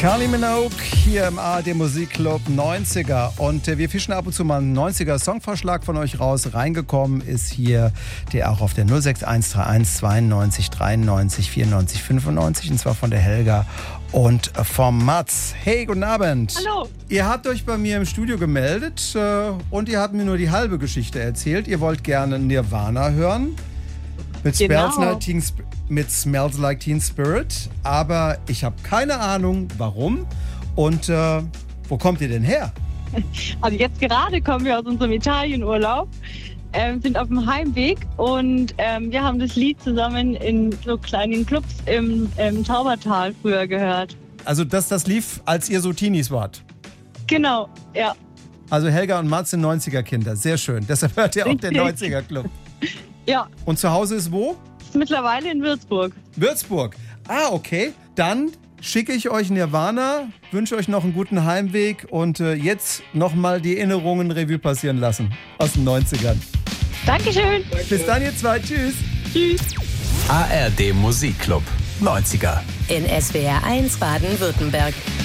Kylie Minogue hier im ARD Musikclub 90er. Und wir fischen ab und zu mal einen 90er Songvorschlag von euch raus. Reingekommen ist hier der auch auf der 06131 92 93 94 95. Und zwar von der Helga und vom Mats. Hey, guten Abend. Hallo. Ihr habt euch bei mir im Studio gemeldet und ihr habt mir nur die halbe Geschichte erzählt. Ihr wollt gerne Nirvana hören. Mit Smells Like Teen Spirit. Aber ich habe keine Ahnung, warum. Und wo kommt ihr denn her? Also jetzt gerade kommen wir aus unserem Italienurlaub, sind auf dem Heimweg und wir haben das Lied zusammen in so kleinen Clubs im Taubertal früher gehört. Also das lief, als ihr so Teenies wart? Genau, ja. Also Helga und Mats sind 90er-Kinder. Sehr schön. Deshalb hört ihr auch den 90er-Club. Ja. Und zu Hause ist wo? Mittlerweile in Würzburg. Würzburg. Ah, okay. Dann schicke ich euch Nirvana, wünsche euch noch einen guten Heimweg und jetzt nochmal die Erinnerungen Revue passieren lassen aus den 90ern. Dankeschön. Bis dann, ihr zwei. Tschüss. Tschüss. ARD Musikclub 90er. In SWR 1 Baden-Württemberg.